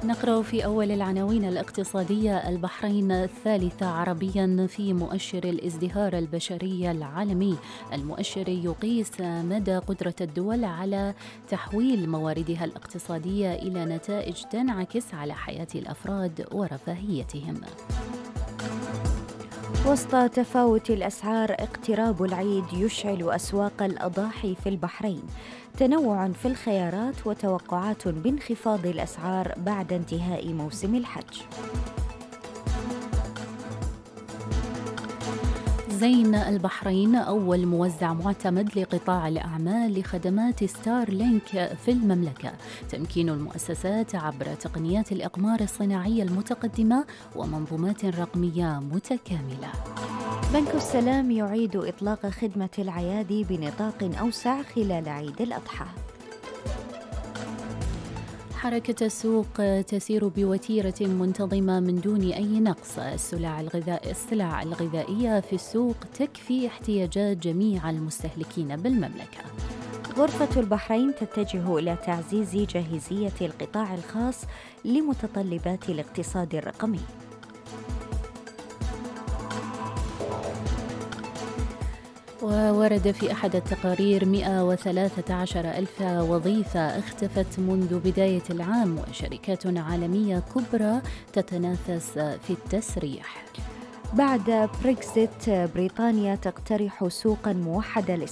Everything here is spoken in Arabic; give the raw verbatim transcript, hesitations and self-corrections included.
نقرأ في أول العناوين الاقتصادية: البحرين الثالثة عربيا في مؤشر الازدهار البشري العالمي. المؤشر يقيس مدى قدرة الدول على تحويل مواردها الاقتصادية إلى نتائج تنعكس على حياة الأفراد ورفاهيتهم. وسط تفاوت الأسعار، اقتراب العيد يشعل أسواق الأضاحي في البحرين، تنوع في الخيارات وتوقعات بانخفاض الأسعار بعد انتهاء موسم الحج. زين البحرين أول موزع معتمد لقطاع الأعمال لخدمات ستار لينك في المملكة. تمكين المؤسسات عبر تقنيات الإقمار الصناعي المتقدمة ومنظومات رقمية متكاملة. بنك السلام يعيد إطلاق خدمة العيادي بنطاق أوسع خلال عيد الأضحى. حركة السوق تسير بوتيرة منتظمة من دون أي نقص. السلع الغذاء السلع الغذائية في السوق تكفي احتياجات جميع المستهلكين بالمملكة. غرفة البحرين تتجه إلى تعزيز جاهزية القطاع الخاص لمتطلبات الاقتصاد الرقمي. وورد في أحد التقارير مئة وثلاثة عشر ألف وظيفة اختفت منذ بداية العام، وشركات عالمية كبرى تتنافس في التسريح. بعد بريكزيت، بريطانيا تقترح سوقاً موحدة